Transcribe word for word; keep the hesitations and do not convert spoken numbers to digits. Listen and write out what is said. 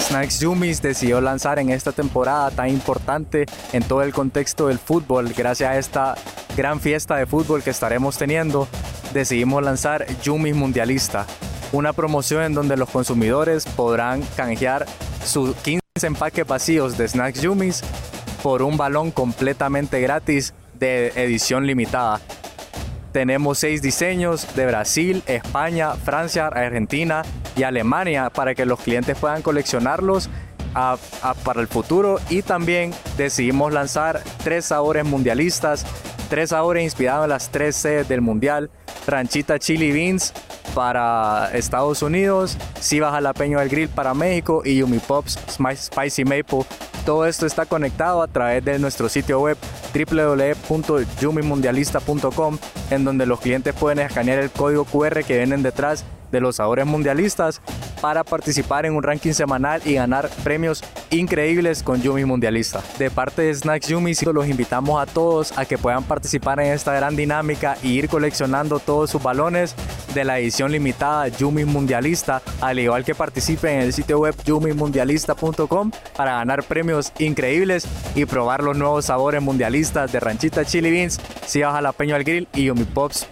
Snacks Yumis decidió lanzar en esta temporada tan importante en todo el contexto del fútbol, gracias a esta gran fiesta de fútbol que estaremos teniendo, decidimos lanzar Yumis Mundialista, una promoción en donde los consumidores podrán canjear sus quince empaques vacíos de Snacks Yumis por un balón completamente gratis de edición limitada. Tenemos seis diseños de Brasil, España, Francia, Argentina y Alemania para que los clientes puedan coleccionarlos a, a, para el futuro, y también decidimos lanzar tres sabores mundialistas, tres sabores inspirados en las tres sedes del mundial: Ranchita Chili Beans para Estados Unidos, Chivas Jalapeño del Grill para México y Yumi Pops Spicy Maple. Todo esto está conectado a través de nuestro sitio web doble u doble u doble u punto yumi mundialista punto com, en donde los clientes pueden escanear el código cu erre que vienen detrás de los sabores mundialistas para participar en un ranking semanal y ganar premios increíbles con Yumi Mundialista. De parte de Snacks Yumi, los invitamos a todos a que puedan participar en esta gran dinámica y ir coleccionando todos sus balones de la edición limitada Yumi Mundialista, al igual que participen en el sitio web yumi mundialista punto com para ganar premios increíbles y probar los nuevos sabores mundialistas de Ranchita Chili Beans, Chivas Jalapeño al Grill y Yumi Pops